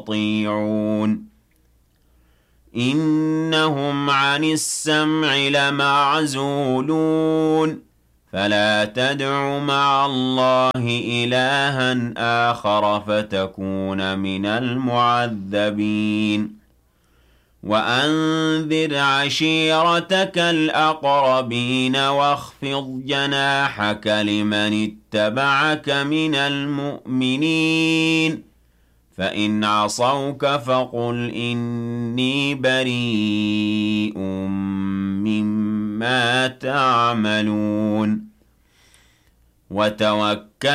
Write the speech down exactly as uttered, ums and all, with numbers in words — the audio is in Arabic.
يُطِيعُونَ إِنَّهُمْ عَنِ السَّمْعِ لَمَعْزُولُونَ فَلَا تَدْعُ مَعَ اللَّهِ إِلَٰهًا آخَرَ فَتَكُونَ مِنَ الْمُعَذَّبِينَ وَأَنذِرْ عَشِيرَتَكَ الْأَقْرَبِينَ وَاخْفِضْ جَنَاحَكَ لِمَنِ اتَّبَعَكَ مِنَ الْمُؤْمِنِينَ فَإِنْ عَصَوْكَ فَقُلْ إِنِّي بَرِيءٌ مِّمَّا تَعْمَلُونَ وَتَوَكَّلْ